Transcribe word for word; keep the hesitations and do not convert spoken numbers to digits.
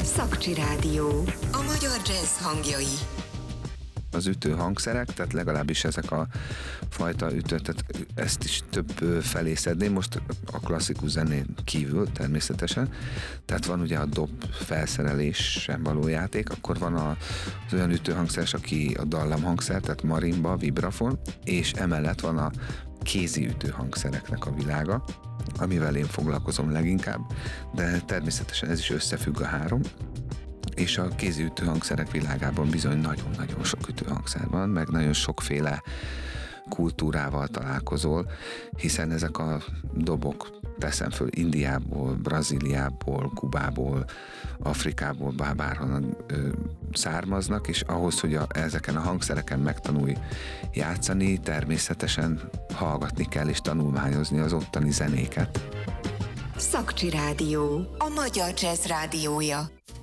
Szakcsi Rádió. A magyar jazz hangjai. Az ütő hangszerek, tehát legalábbis ezek a fajta ütő, tehát ezt is több felé szedném, most a klasszikus zenén kívül természetesen. Tehát van ugye a dob felszerelésen való játék, akkor van az olyan ütőhangszeres, aki a dallamhangszer, tehát marimba, vibrafon, és emellett van a kézi ütőhangszereknek a világa, amivel én foglalkozom leginkább, de természetesen ez is összefügg a három. És a kézi ütőhangszerek világában bizony nagyon-nagyon sok ütőhangszer van, meg nagyon sokféle kultúrával találkozol, hiszen ezek a dobok, teszem föl, Indiából, Brazíliából, Kubából, Afrikából, bár bárhonnan ö, származnak, és ahhoz, hogy a, ezeken a hangszereken megtanulj játszani, természetesen hallgatni kell és tanulmányozni az ottani zenéket. Szakcsi Rádió. A magyar jazz rádiója.